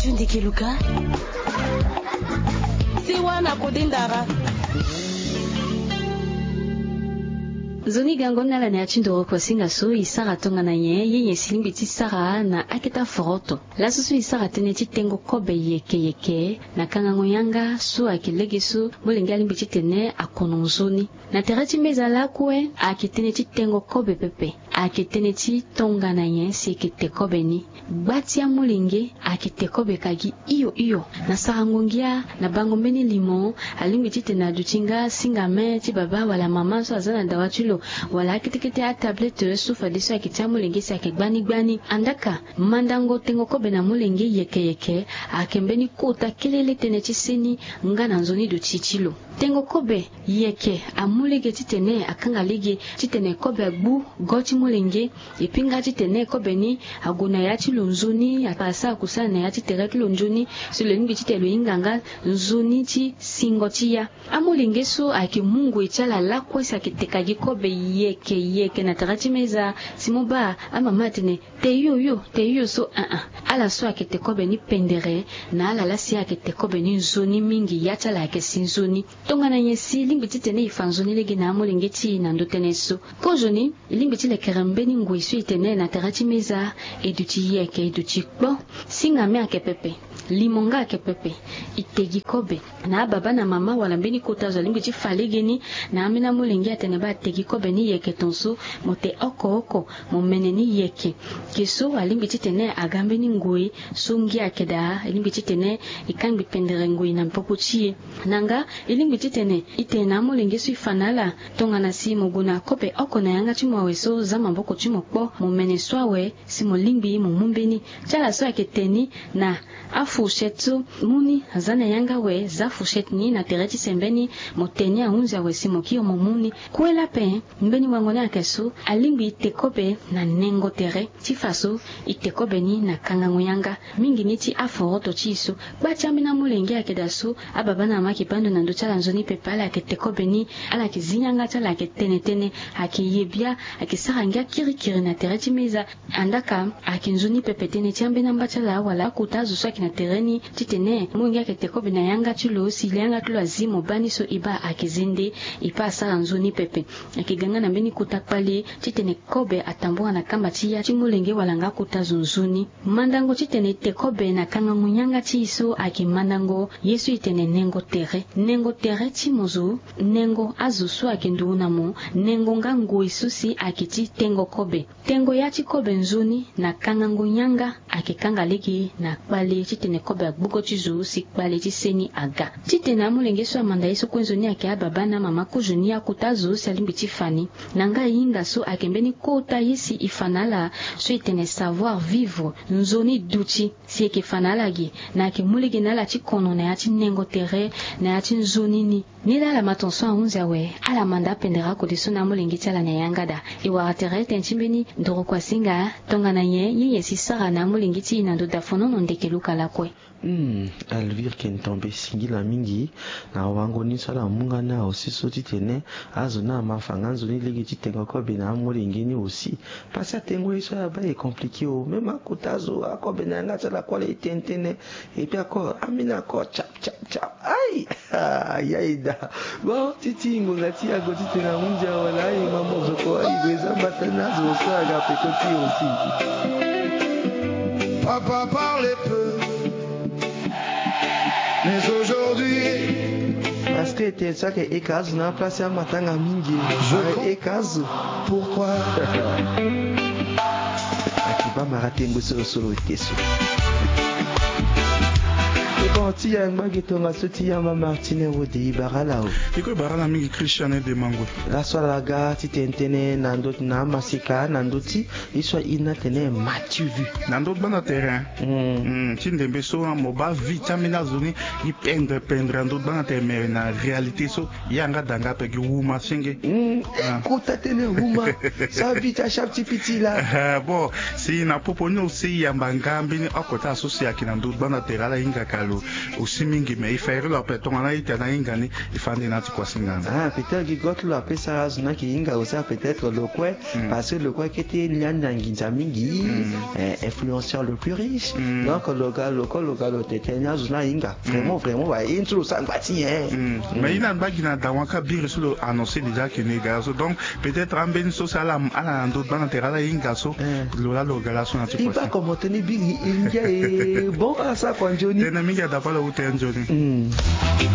Tundikiluka Siwana Kudindara Zoni gangona la neachindo kwa singa so isara tonga na ye silimbi ti sara na aketa foroto. La susu isara teneti tengo kobe yeke na kanga ngoyanga so akilege so mulingali mbichi tene akononzoni. Na terati meza la kwe akiteneti tengo kobe pepe. Akiteneti tonga na ye si ekete kobe ni. Batia mulinge akete kobe kagi iyo. Na sarangongia na bangombeni limon alimbichi tena dutinga singa me ti baba wala mama so azana dawatulo wala kitikiti a tablette sufa diso akitia mulenge si akigbani andaka mandango tengo kobe na mulenge yeke akembeni kota kelele tenechi seni ngana nzoni do chichilo tengo kobe yeke amulege titene akanga lege titene kobe agbu goti mulenge ipinga titene kobe ni aguna ya chilo nzoni apasa kusana ya titera kilo nzoni sile ngi titelo inganga nzoni ti singotia amulenge so akimungu ichala lakwe sakitekagi kobe yeke na tarati meza simoba ama matine teyo so ala so akete kobe ni pendere na ala la si akete kobe ni nzoni mingi yacha la ke sinzoni tonga na yesi limbiti tene ifanzoni lege na amulenge ti na ndotene so kojoni limbiti le kerembeni ngui so itene na tarati meza eduti yeke eduti kpo singa me akepepe limonga akepepe itegi kobe na baba na mama wala mbeni kota zo limbiti falegeni na amina mulenge atene ba tegi kobe ni yeke tonso mote oko momene ni yeke keso alimbiti tene agambe ni ngui sungi akeda alimbiti tene ikangi pendere ngui na mpopochie nanga alimbiti tene itena mulenge su fanala tonga na si muguna kobe oko na yanga chimo weso zama mboko chimo kpo momene swawe si molimbi mumbeni chala so aketeni na afushetu muni azana yanga we za fushet ni na tereti sembeni moteni aunza we si mokio momuni kwela pe mbeni wangona akesu alimbi itekobe na nengo tere tifaso itekobe ni na kanga ngoyanga mingi niti aforoto chiso bacha mina mulenge akedaso ababa na makipando na ndochala nzoni pepala aketekobe ni ala kizinyanga chala aketenetene akiyebia akisaranga kirikiri na tereti meza andaka akinzoni pepetene tiambe na mbachala wala kutazo swaki na tereni titene mungi aketekobe na yanga chulo silianga tulo azimo bani so iba akizinde ipa sara nzoni pepe akiganga na mbeni kutakpali titene kobe atambua na kamba tia chimulenge walanga kutazunzuni mandango titene tekobe na kanga munyanga chiso akimandango yesu itene nengo tere chimuzu nengo azusu akinduna mo nengo ngango isusi akiti tengo kobe tengo ya chikobe nzuni na kanga ngunyanga akikanga legi na kpali titene kobe agbuko chizu sikpali tiseni aga titene amulenge so amanda yesu kwenzoni akiababa na mama kujuni akutazu salimbi tifani nanga inga so akembeni kota yisi ifanala so itene savoir vivre nzoni duchi si eke fanala gi na ke muligi na la chikono na yati nengo tere na yati nzoni ni nila la matonso aunza we ala manda pendera ko de sona mulingi tala na yangada iwa tere tenchimbeni ndoro kwa singa tonga na ye si sara na mulingi ti na ndo dafono no ndekeluka la kwe Alvir kentombe singila mingi na wango ni sala munga na aussi soti tene azona mafanga nzoni legi titenga kobe na mulingi ni aussi pasa tengo iso ba est compliqué o même akotazo akobe na ngata la kwale tentene et puis encore amina ko chap ai yaida bon titi ngati agoti tena munja wala yi mamozo ko ai beza matana zo sa ga pekoti aussi papa parle peu mais aujourd'hui parce que t'es ça que ekazu na place ya matanga mingi ekazu pourquoi akiba maratengo solo teso bon tia magetonga soti ya Martine Wodi baralao iko barala mingi Christian de Mango la swala ga titentene nando na masika nando ti iswa ina tene matuvu nando bana terrain tindembe so mo ba vitamina zoni i pendre ando bana terrain na réalité so yanga danga pe ki wuma senge kota tene wuma sa vita chapti pitila bon si na poponyo si ya mbangambi ni akota so si akina ndo bana terala inga kalo usimingi me ifere lo petonga na itana ingani ifandi na tikwasingana peut-être que got lo apesa azuna ki inga osa peut-être le quoi parce que le quoi qui était liana nginza mingi influenceur le plus riche donc le gars le tetenya azuna inga vraiment va intro sangati mais ina bagina dawaka bir sur le annoncer déjà que négazo donc peut-être en ben so sala ala ndo bana terala inga so lola lo gala so na il va comment tenir big inga et bon à ça quand Johnny tenamiga da pala uten Johnny